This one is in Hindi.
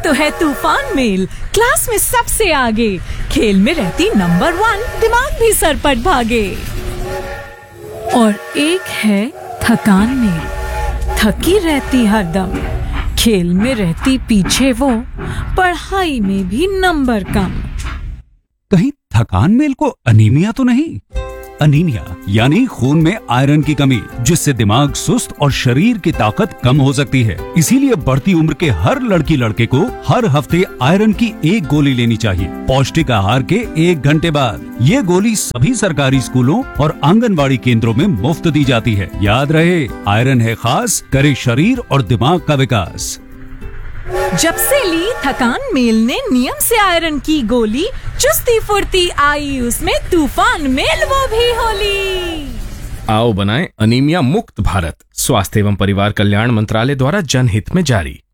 तो है तूफान मेल, क्लास में सबसे आगे, खेल में रहती नंबर 1, दिमाग भी सरपट भागे। और एक है थकान मेल, थकी रहती हरदम, खेल में रहती पीछे वो, पढ़ाई में भी नंबर कम। कहीं थकान मेल को अनीमिया तो नहीं? अनीमिया यानी खून में आयरन की कमी, जिससे दिमाग सुस्त और शरीर की ताकत कम हो सकती है। इसीलिए बढ़ती उम्र के हर लड़की लड़के को हर हफ्ते आयरन की 1 गोली लेनी चाहिए, पौष्टिक आहार के 1 घंटे बाद। ये गोली सभी सरकारी स्कूलों और आंगनबाड़ी केंद्रों में मुफ्त दी जाती है। याद रहे, आयरन है खास, करे शरीर और दिमाग का विकास। जब से ली थकान मेल ने नियम से आयरन की गोली, चुस्ती फुर्ती आई उसमें, तूफान मेल वो भी होली। आओ बनाएं अनीमिया मुक्त भारत। स्वास्थ्य एवं परिवार कल्याण मंत्रालय द्वारा जनहित में जारी।